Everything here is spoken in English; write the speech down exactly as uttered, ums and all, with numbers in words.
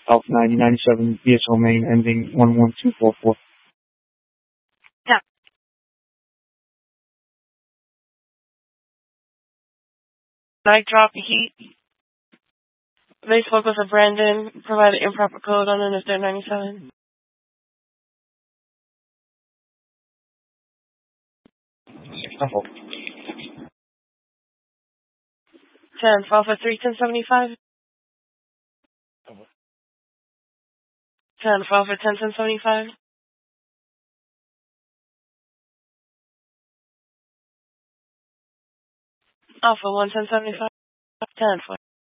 Alpha ninety ninety-seven, B S O main ending one one two four four. Yeah. Night drop heat. They spoke with a Brandon, provided improper code on an if they're ninety-seven. Alpha. ten, file for three ten seventy-five. ten, file for ten ten seventy-five. Alpha one ten seventy-five. ten,